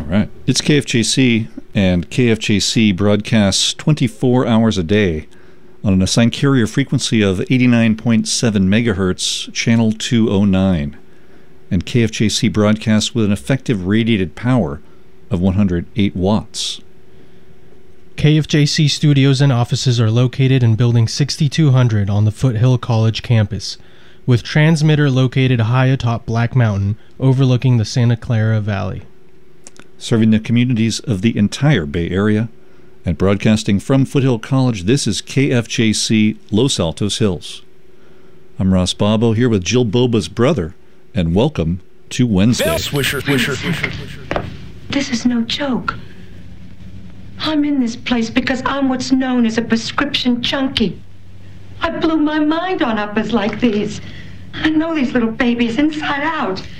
right. It's KFJC, and KFJC broadcasts 24 hours a day on an assigned carrier frequency of 89.7 megahertz, channel 209. And KFJC broadcasts with an effective radiated power of 108 watts. KFJC studios and offices are located in Building 6200 on the Foothill College campus, with transmitter located high atop Black Mountain, overlooking the Santa Clara Valley. Serving the communities of the entire Bay Area and broadcasting from Foothill College, this is KFJC Los Altos Hills. I'm Ross Bobo here with Jill Boba's brother, and welcome to Wednesday. Swisher. This is no joke. I'm in this place because I'm what's known as a prescription junkie. I blew my mind on uppers like these. I know these little babies inside out.